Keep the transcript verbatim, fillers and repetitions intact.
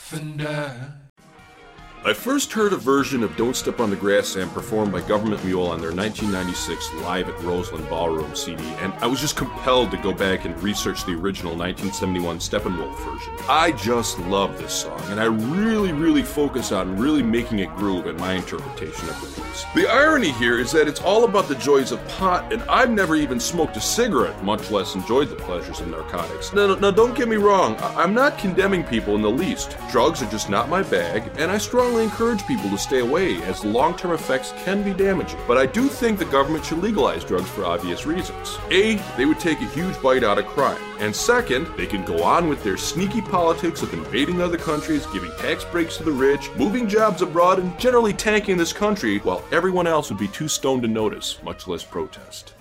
Defender. I first heard a version of Don't Step on the Grassland performed by Government Mule on their nineteen ninety-six Live at Roseland Ballroom C D, and I was just compelled to go back and research the original nineteen seventy-one Steppenwolf version. I just love this song, and I really, really focus on really making it groove in my interpretation of the piece. The irony here is that it's all about the joys of pot, and I've never even smoked a cigarette, much less enjoyed the pleasures of narcotics. Now, now don't get me wrong, I- I'm not condemning people in the least. Drugs are just not my bag, and I strongly encourage people to stay away, as the long-term effects can be damaging. But I do think the government should legalize drugs for obvious reasons. A, they would take a huge bite out of crime. And second, they can go on with their sneaky politics of invading other countries, giving tax breaks to the rich, moving jobs abroad, and generally tanking this country while everyone else would be too stoned to notice, much less protest.